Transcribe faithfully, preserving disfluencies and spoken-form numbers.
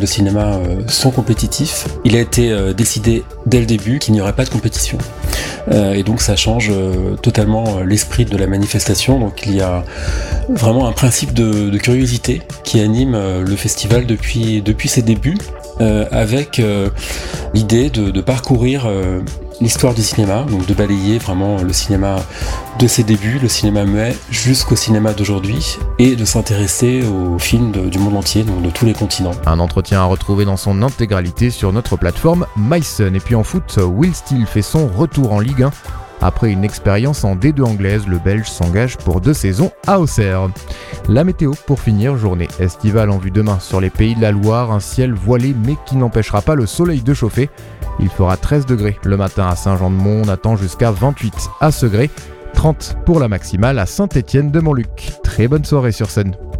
de cinéma euh, sont compétitifs. Il a été euh, décidé dès le début qu'il n'y aurait pas de compétition. Euh, et donc ça change euh, totalement l'esprit de la manifestation. Donc il y a vraiment un principe de, de curiosité qui anime euh, le festival depuis, depuis ses débuts, euh, avec euh, l'idée de, de parcourir euh, l'histoire du cinéma, donc de balayer vraiment le cinéma de ses débuts, le cinéma muet, jusqu'au cinéma d'aujourd'hui, et de s'intéresser aux films de, du monde entier, donc de tous les continents. Un entretien à retrouver dans son intégralité sur notre plateforme MySun. Et puis en foot, Will Steele fait son retour en Ligue un. Après une expérience en D deux anglaise, le Belge s'engage pour deux saisons à Auxerre. La météo pour finir, journée estivale en vue demain sur les Pays de la Loire, un ciel voilé mais qui n'empêchera pas le soleil de chauffer. Il fera treize degrés le matin à Saint-Jean-de-Mont, on attend jusqu'à vingt-huit à Segré, trente pour la maximale à Saint-Étienne-de-Montluc. Très bonne soirée sur Sun.